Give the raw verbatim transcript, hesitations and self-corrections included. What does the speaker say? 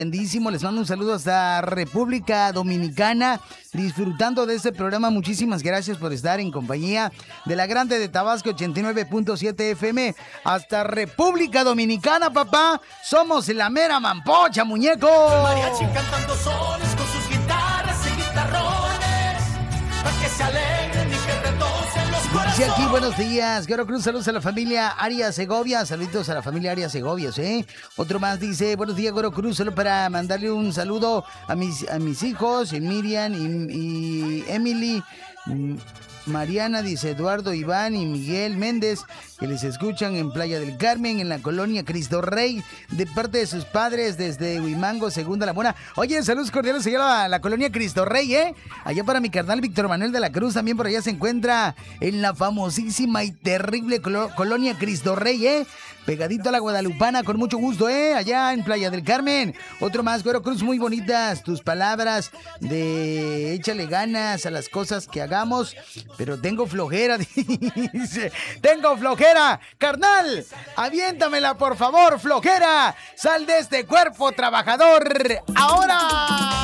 Grandísimo, les mando un saludo hasta República Dominicana, disfrutando de este programa. Muchísimas gracias por estar en compañía de la Grande de Tabasco ochenta y nueve punto siete F M hasta República Dominicana, papá. Somos la mera mampocha, muñeco. El mariachi cantando soles con sus guitarras y guitarrones, para que se alegren y que retosen los corazones. Dice aquí, buenos días, Garo Cruz, saludos a la familia Arias Segovia, saluditos a la familia Arias Segovia, ¿eh? Otro más dice, buenos días, Garo Cruz, solo para mandarle un saludo a mis, a mis hijos, Miriam y, y Emily, Mariana, dice Eduardo, Iván y Miguel Méndez, que les escuchan en Playa del Carmen, en la colonia Cristo Rey, de parte de sus padres desde Huimango, Segunda La Mora. Oye, saludos cordiales allá a la colonia Cristo Rey, ¿eh? Allá para mi carnal Víctor Manuel de la Cruz, también por allá se encuentra en la famosísima y terrible colo- colonia Cristo Rey, ¿eh? Pegadito a la Guadalupana, con mucho gusto, ¿eh? Allá en Playa del Carmen. Otro más, Güero Cruz, muy bonitas tus palabras de échale ganas a las cosas que hagamos, pero tengo flojera, dice. Tengo flojera, carnal. Aviéntamela, por favor, flojera. Sal de este cuerpo trabajador. Ahora.